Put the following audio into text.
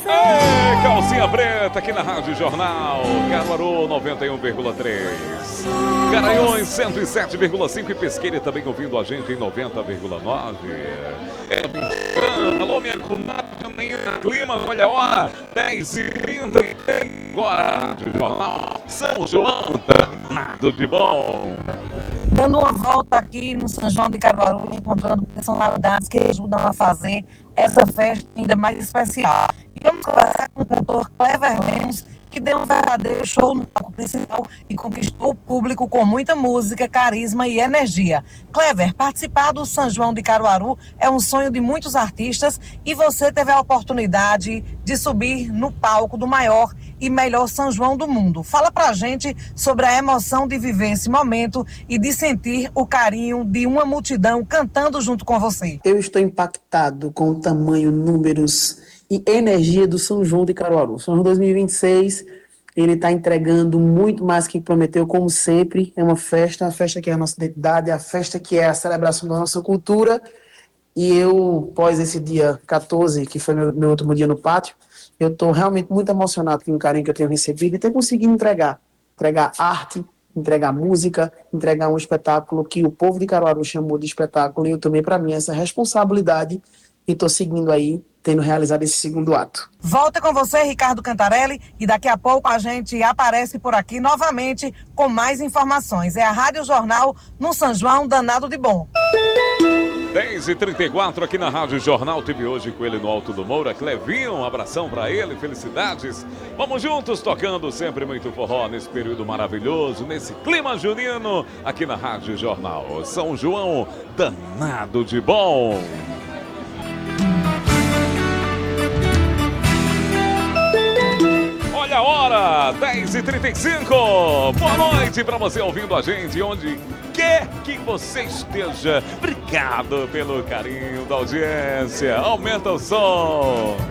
Ei, calcinha preta aqui na Rádio Jornal, Caruaru 91,3, Garanhuns 107,5 e Pesqueira também ouvindo a gente em 90,9. Alô, minha comadre, também na clima, olha a hora, 10h30 agora, Rádio Jornal, São João, danado de bom. Dando uma volta aqui no São João de Caruaru, encontrando personalidades que ajudam a fazer essa festa ainda mais especial. E vamos conversar com o cantor Clever Lemos, que deu um verdadeiro show no palco principal e conquistou o público com muita música, carisma e energia. Clever, participar do São João de Caruaru é um sonho de muitos artistas e você teve a oportunidade de subir no palco do maior e melhor São João do mundo. Fala pra gente sobre a emoção de viver esse momento e de sentir o carinho de uma multidão cantando junto com você. Eu estou impactado com o tamanho, números e energia do São João de Caruaru. São João 2026, ele está entregando muito mais que prometeu, como sempre. É uma festa que é a nossa identidade, a festa que é a celebração da nossa cultura. E eu, após esse dia 14, que foi meu último dia no pátio, eu estou realmente muito emocionado com o carinho que eu tenho recebido e ter conseguido entregar arte, entregar música, entregar um espetáculo que o povo de Caruaru chamou de espetáculo, e eu tomei para mim essa responsabilidade e estou seguindo aí, tendo realizado esse segundo ato. Volta com você, Ricardo Cantarelli, e daqui a pouco a gente aparece por aqui novamente com mais informações. É a Rádio Jornal no São João danado de bom. 10h34 aqui na Rádio Jornal, tive hoje com ele no Alto do Moura, Clevinho, um abração pra ele, felicidades. Vamos juntos tocando sempre muito forró nesse período maravilhoso, nesse clima junino, aqui na Rádio Jornal. São João danado de bom. Olha a hora, 10h35. Boa noite para você ouvindo a gente, onde quer que você esteja. Obrigado pelo carinho da audiência. Aumenta o som.